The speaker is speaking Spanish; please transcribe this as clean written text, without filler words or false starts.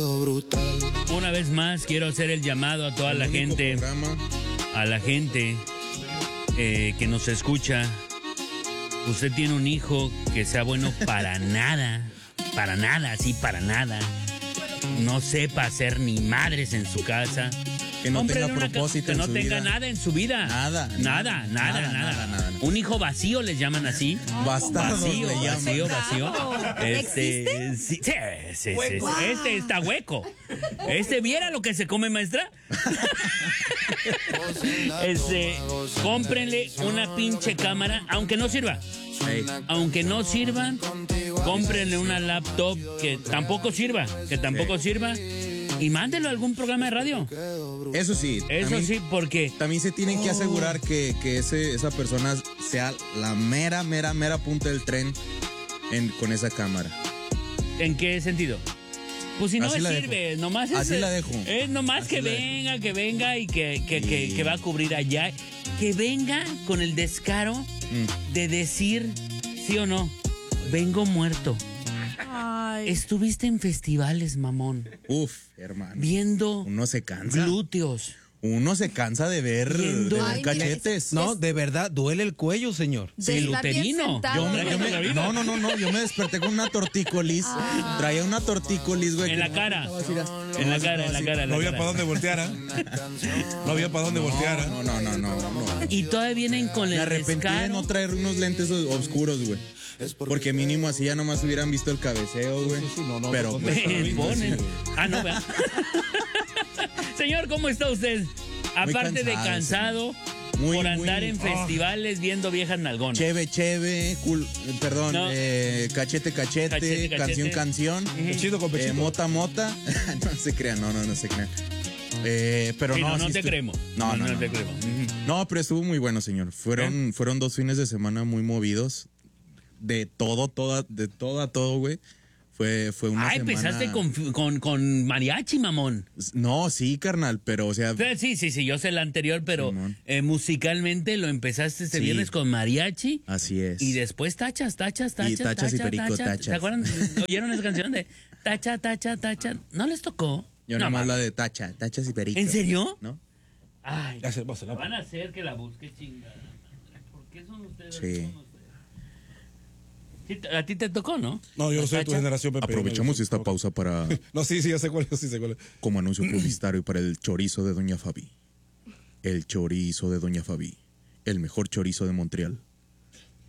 Una vez más quiero hacer el llamado a toda la gente, a la gente que nos escucha. Usted tiene un hijo que sea bueno para nada, así para nada. No sepa hacer ni madres en su casa. Que no tenga propósito que en no su tenga vida. nada en su vida. Nada. Un hijo vacío les llaman así. Bastardo Vacío. ¿Existe? Sí. Este está hueco. ¿Viera lo que se come, maestra? Cómprenle una pinche cámara, aunque no sirva. Ey. Aunque no sirva, cómprenle una laptop que tampoco sirva. Y mándelo a algún programa de radio. Eso sí. Eso también, sí, porque... También se tienen que asegurar que esa persona sea la mera punta del tren con esa cámara. ¿En qué sentido? Pues si no Así me la sirve, dejo. nomás Así la dejo. Es nomás Así que la dejo. venga y que va a cubrir allá. Que venga con el descaro de decir sí o no. Vengo muerto. Ay. Estuviste en festivales, mamón. Uf, hermano. Viendo Uno se cansa. glúteos. Uno se cansa de ver, Viendo- Ay, cachetes. No, de verdad, duele el cuello, señor. De estar bien luterino. sentado, güey. No, yo me desperté con una tortícolis. Traía una tortícolis, güey. En la cara. En la cara. No había para dónde volteara. No había para dónde volteara. No. Y todavía vienen con Me el arrepentí de descaro. no traer unos lentes oscuros, güey. Porque mínimo así ya nomás hubieran visto el cabeceo, güey. Pero pues, Me ponen. Ah, no, ¿verdad? Señor, ¿cómo está usted? Aparte de cansado Muy, por andar muy- en festivales viendo viejas nalgonas. Cheve, perdón, No. cachete, Cachete. canción. Pechito con pechito. Mota. No se crean, no se crean. Pero Sí, no, no sí te estuvo- creemos. No, te creemos. No, pero estuvo muy bueno, señor. Fueron 2 fines de semana muy movidos. De todo a todo, güey. Fue una Ah, semana... empezaste con mariachi, mamón. No, sí, carnal, pero o sea... Sí, yo sé la anterior, pero Simón. musicalmente lo empezaste este Sí. viernes con mariachi. Así es. Y después tachas. Y tachas y perico, ¿Te tachas. acuerdan? ¿Oyeron esa canción de tacha? ¿No les tocó? Yo No, nomás mames. la de tachas y perico. ¿En serio? ¿No? Ay, Ya se pasa la- van a hacer que la busque chingada. Madre. ¿Por qué son ustedes? Sí. así como ustedes? Sí, a ti te tocó, ¿no? No, yo ¿La soy de tu tacha? generación, Pepe. Aprovechamos No, esta no. pausa para No, sí, ya sé cuál es, sí sé cuál es. como anuncio publicitario para el chorizo de Doña Fabi. El chorizo de Doña Fabi. El mejor chorizo de Montreal.